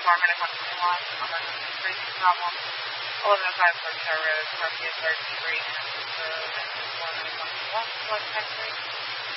Marvin at 121, emergency freezing problem. 1105 Berkshire Road, Parkview 3rd Street, Hampton Road, 121, West Texas.